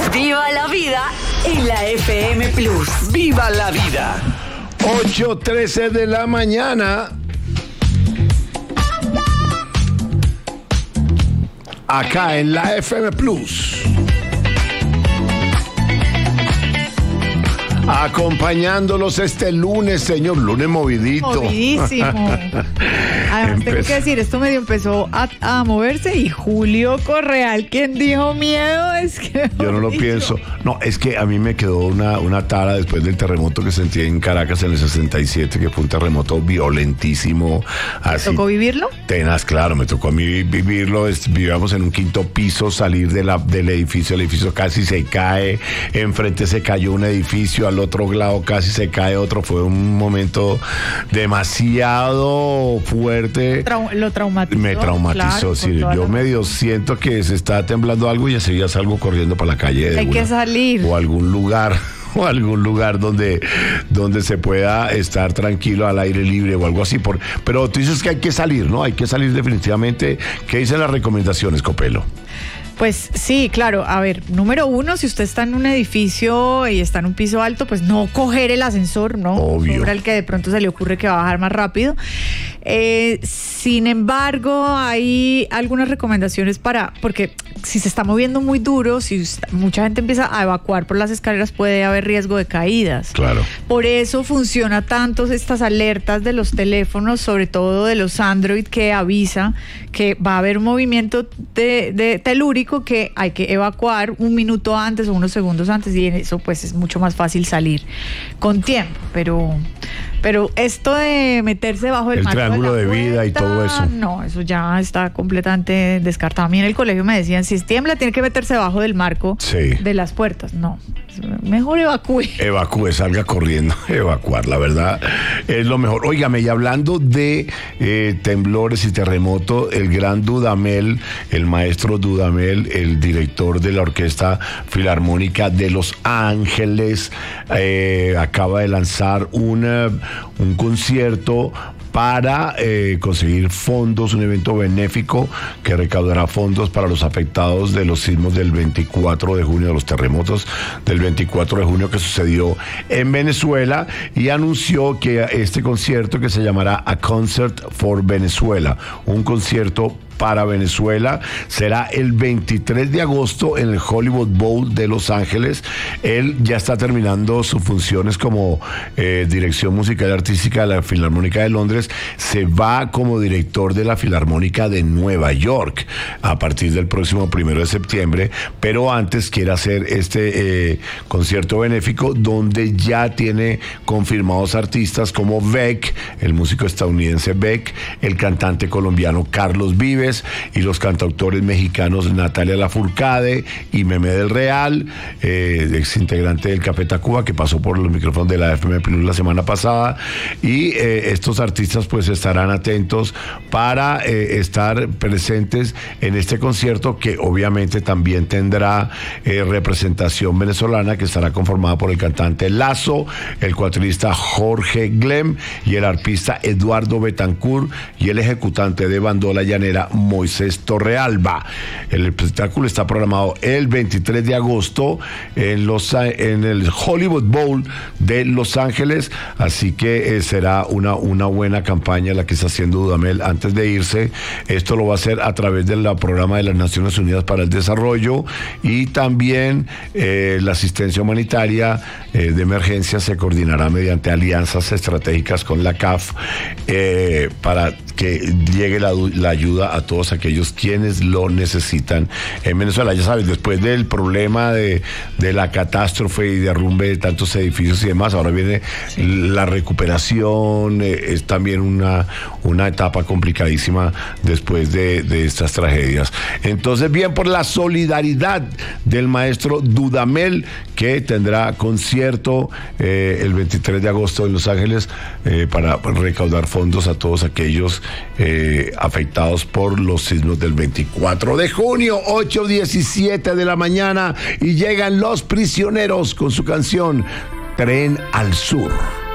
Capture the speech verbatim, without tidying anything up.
Viva la vida en la F M Plus. ¡Viva la vida! ocho trece de la mañana. Acá en la F M Plus. Acompañándolos este lunes, señor, lunes movidito. Movidísimo. Además, tengo que decir, esto medio empezó a, a moverse y Julio Correal, quien dijo miedo, es que... Yo no lo pienso. No, es que a mí me quedó una, una tara después del terremoto que sentí en Caracas en el sesenta y siete, que fue un terremoto violentísimo. Así, ¿Te tocó vivirlo? Tenaz, claro, me tocó a mí vivirlo. Es, vivíamos en un quinto piso, salir de la, del edificio, el edificio casi se cae, enfrente se cayó un edificio, al otro lado casi se cae otro. Fue un momento demasiado fuerte. Trau- lo traumatizó. Me traumatizó, claro, sí. Yo la... medio siento que se está temblando algo y enseguida salgo corriendo para la calle. De Hay una, que salir. O algún lugar. O algún lugar donde, donde se pueda estar tranquilo al aire libre o algo así. Por, pero tú dices que hay que salir, ¿no? Hay que salir definitivamente. ¿Qué dicen las recomendaciones, Copelo? Pues sí, claro. A ver, número uno, si usted está en un edificio y está en un piso alto, pues no coger el ascensor, ¿no? Obvio. Sobre el que de pronto se le ocurre que va a bajar más rápido. Eh, sin embargo, hay algunas recomendaciones para, porque si se está moviendo muy duro, si mucha gente empieza a evacuar por las escaleras, puede haber riesgo de caídas. Claro. Por eso funciona tanto estas alertas de los teléfonos, sobre todo de los Android, que avisa que va a haber un movimiento de, de telúrico, que hay que evacuar un minuto antes o unos segundos antes, y en eso pues es mucho más fácil salir con tiempo. Pero pero esto de meterse bajo el, el marco triángulo de, de la vida y puerta, todo eso, no, eso ya está completamente descartado. A mí en el colegio me decían, si tiembla tiene que meterse bajo del marco sí. de las puertas. No, mejor evacúe. Evacúe, salga corriendo, evacuar, la verdad es lo mejor. Óigame, y hablando de eh, temblores y terremotos, el gran Dudamel, el maestro Dudamel, el director de la Orquesta Filarmónica de Los Ángeles, eh, acaba de lanzar una, un concierto para eh, conseguir fondos, un evento benéfico que recaudará fondos para los afectados de los sismos del veinticuatro de junio, de los terremotos del veinticuatro de junio que sucedió en Venezuela, y anunció que este concierto, que se llamará A Concert for Venezuela, un concierto para Venezuela, será el veintitrés de agosto en el Hollywood Bowl de Los Ángeles. Él ya está terminando sus funciones como eh, dirección musical y artística de la Filarmónica de Londres. Se va como director de la Filarmónica de Nueva York a partir del próximo primero de septiembre, pero antes quiere hacer este eh, concierto benéfico donde ya tiene confirmados artistas como Beck, el músico estadounidense Beck, el cantante colombiano Carlos Vives y los cantautores mexicanos Natalia Lafourcade y Meme del Real, eh, ex integrante del Café Tacuba, que pasó por los micrófonos de la F M Plus la semana pasada, y eh, estos artistas pues estarán atentos para eh, estar presentes en este concierto, que obviamente también tendrá eh, representación venezolana, que estará conformada por el cantante Lazo, el cuatrista Jorge Glem y el arpista Eduardo Betancourt, y el ejecutante de bandola llanera Moisés Torrealba. El espectáculo está programado el veintitrés de agosto en, los, en el Hollywood Bowl de Los Ángeles, así que eh, será una, una buena campaña la que está haciendo Dudamel antes de irse. Esto lo va a hacer a través del programa de las Naciones Unidas para el Desarrollo, y también eh, la asistencia humanitaria eh, de emergencia se coordinará mediante alianzas estratégicas con la C A F eh, para que llegue la, la ayuda a todos aquellos quienes lo necesitan en Venezuela. Ya sabes, después del problema de, de la catástrofe y derrumbe de tantos edificios y demás, ahora viene la recuperación, eh, es también una, una etapa complicadísima después de, de estas tragedias. Entonces, bien por la solidaridad del maestro Dudamel, que tendrá concierto eh, el veintitrés de agosto en Los Ángeles eh, para recaudar fondos a todos aquellos eh, afectados por los sismos del veinticuatro de junio. Ocho diecisiete de la mañana, y llegan Los Prisioneros con su canción Tren al Sur.